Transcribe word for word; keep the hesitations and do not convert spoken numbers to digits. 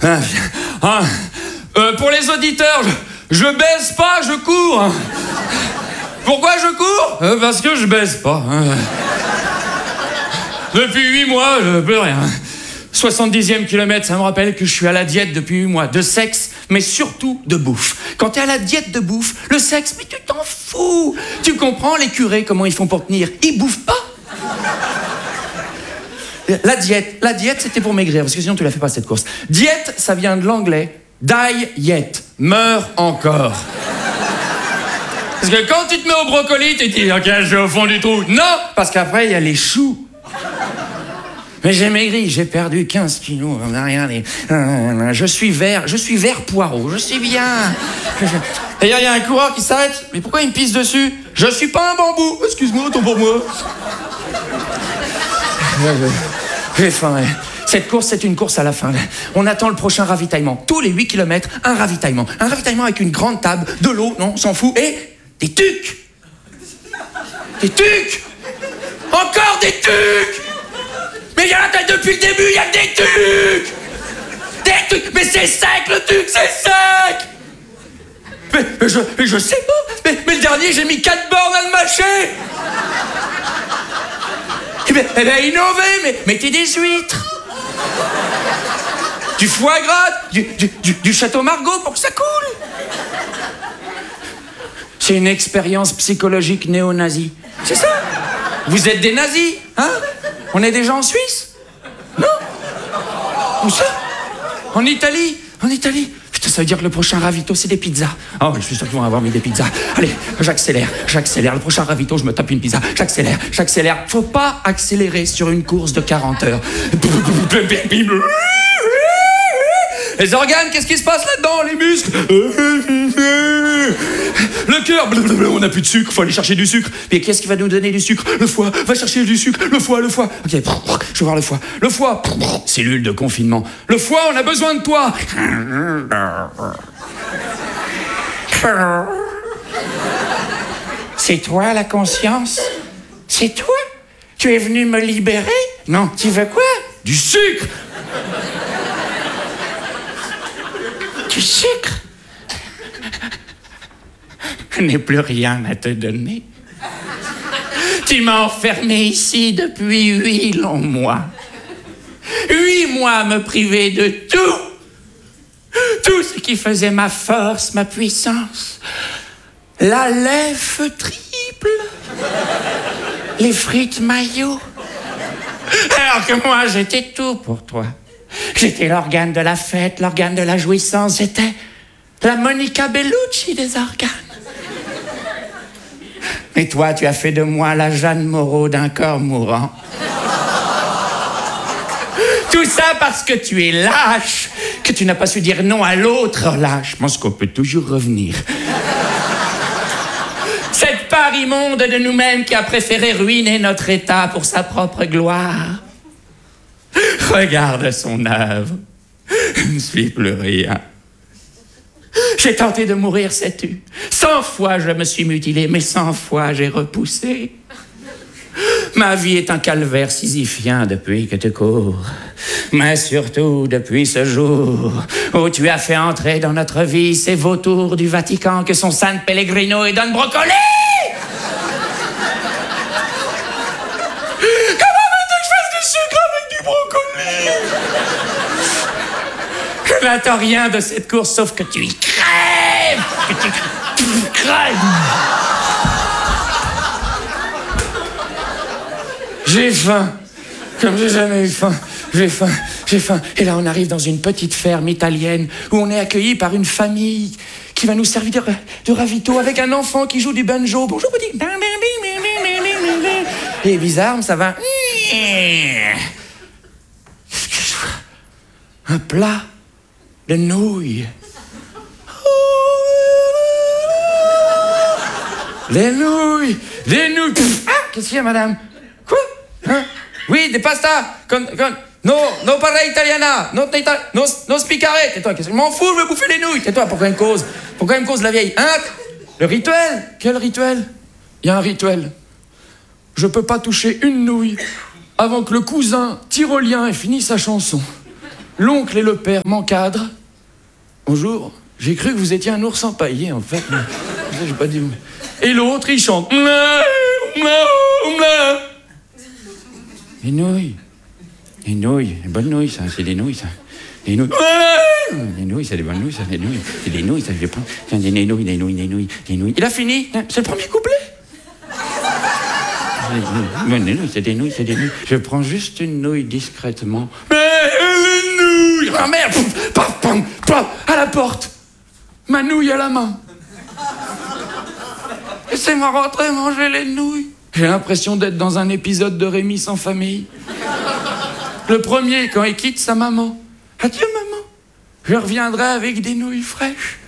Ah, ah, euh, pour les auditeurs, je, je baisse pas, je cours. Pourquoi je cours? euh, Parce que je baisse pas. Hein. Depuis huit mois, je peux rien. soixante-dixième kilomètre, ça me rappelle que je suis à la diète depuis huit mois. De sexe, mais surtout de bouffe. Quand t'es à la diète de bouffe, le sexe, mais tu t'en fous. Tu comprends les curés, comment ils font pour tenir? Ils bouffent pas. La diète, la diète, c'était pour maigrir, parce que sinon tu la fais pas cette course. Diète, ça vient de l'anglais. Die yet. Meurs encore. Parce que quand tu te mets au brocoli, tu te dis, ok, je vais au fond du trou. Non, parce qu'après, il y a les choux. Mais j'ai maigri, j'ai perdu quinze kilos. Regardez. Je suis vert, je suis vert poireau, je sais bien. Et il y a un coureur qui s'arrête. Mais pourquoi il me pisse dessus? Je suis pas un bambou. Excuse-moi, autant pour moi. J'ai faim. Cette course, c'est une course à la fin. On attend le prochain ravitaillement. Tous les huit kilomètres, un ravitaillement. Un ravitaillement avec une grande table, de l'eau, non, on s'en fout, et des tucs. Des tucs. Encore des tucs. Mais il y a depuis le début, il y a des tucs. Des tucs. Mais c'est sec, le tuc, c'est sec. Mais, mais, je, mais je sais pas. Mais, mais le dernier, j'ai mis quatre bornes à le mâcher. Eh bien, eh bien innovez, mais mettez des huîtres. Du foie gras, du, du, du, du château Margaux pour que ça coule. C'est une expérience psychologique néo-nazie. C'est ça. Vous êtes des nazis, hein? On est déjà en Suisse? Non? Où ça? En Italie? En Italie? Putain, ça veut dire que le prochain ravito, c'est des pizzas. Oh, je suis sûr qu'ils vont avoir mis des pizzas. Allez, j'accélère, j'accélère. Le prochain ravito, je me tape une pizza. J'accélère, j'accélère. Faut pas accélérer sur une course de quarante heures. Les organes, qu'est-ce qui se passe là-dedans? Les muscles? Le cœur? On n'a plus de sucre, faut aller chercher du sucre. Mais qu'est-ce qui va nous donner du sucre? Le foie, va chercher du sucre. Le foie, le foie. Ok, je vais voir le foie. Le foie, cellule de confinement. Le foie, on a besoin de toi. C'est toi la conscience? C'est toi? Tu es venu me libérer? Non, tu veux quoi? Du sucre. Du sucre? Je n'ai plus rien à te donner. Tu m'as enfermé ici depuis huit longs mois. Huit mois à me priver de tout. Tout ce qui faisait ma force, ma puissance. La lèvre triple. Les frites maillot. Alors que moi, j'étais tout pour toi. J'étais l'organe de la fête, l'organe de la jouissance. J'étais la Monica Bellucci des organes. Et toi, tu as fait de moi la Jeanne Moreau d'un corps mourant. Tout ça parce que tu es lâche, que tu n'as pas su dire non à l'autre lâche. Je pense qu'on peut toujours revenir. Cette part immonde de nous-mêmes qui a préféré ruiner notre état pour sa propre gloire. Regarde son œuvre. Je ne suis plus rien. J'ai tenté de mourir, sais-tu. Cent fois je me suis mutilé, mais cent fois j'ai repoussé. Ma vie est un calvaire sisyphien depuis que tu cours. Mais surtout depuis ce jour où tu as fait entrer dans notre vie ces vautours du Vatican que sont San Pellegrino et Don Brocoli. Comment veux-tu que je fasse du sucre avec du brocoli? Je n'attends rien de cette course sauf que tu y crèves. Que tu crèves. J'ai faim, comme j'ai jamais eu faim. J'ai faim, j'ai faim. Et là, on arrive dans une petite ferme italienne où on est accueilli par une famille qui va nous servir de, de ravito avec un enfant qui joue du banjo. Bonjour, petit. Et bizarre, ça va. Un plat de nouilles. Des nouilles, des nouilles. Ah, qu'est-ce qu'il y a, madame? Quoi? Hein? Oui, des pastas. Con, con. No, no parla italiana. No, no, no spicare. Tais-toi, qu'est-ce que je m'en fous, je veux bouffer les nouilles. Tais-toi, pourquoi une cause? Pourquoi une cause, la vieille? Hein? Le rituel? Quel rituel? Il y a un rituel. Je peux pas toucher une nouille avant que le cousin tyrolien ait fini sa chanson. L'oncle et le père m'encadrent. Bonjour, j'ai cru que vous étiez un ours empaillé, en fait. Ça, j'ai pas dit. Et l'autre, il chante. Les nouilles. Les nouilles. Les bonnes nouilles, ça. C'est des nouilles, ça. Les nouilles. Les nouilles, c'est des bonnes nouilles, ça. Les nouilles. C'est des nouilles, ça. Je prends. Tiens, des nouilles, des nouilles, des nouilles, des nouilles. Il a fini. C'est le premier couplet. Les nouilles, c'est des nouilles, c'est des nouilles. Je prends juste une nouille discrètement. Mais les nouilles. Ah merde. Paf, paf, paf, à la porte. Ma nouille à la main. Laissez-moi rentrer manger les nouilles. J'ai l'impression d'être dans un épisode de Rémi sans famille. Le premier, quand il quitte sa maman. Adieu, maman. Je reviendrai avec des nouilles fraîches.